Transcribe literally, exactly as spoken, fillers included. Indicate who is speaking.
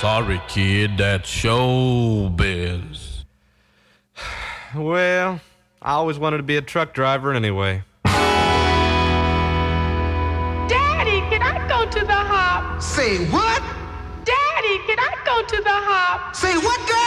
Speaker 1: Sorry, kid, that's showbiz.
Speaker 2: Well, I always wanted to be a truck driver anyway.
Speaker 3: Daddy, can I go to the hop?
Speaker 4: Say what?
Speaker 3: Daddy, can I go to the hop?
Speaker 4: Say what, girl?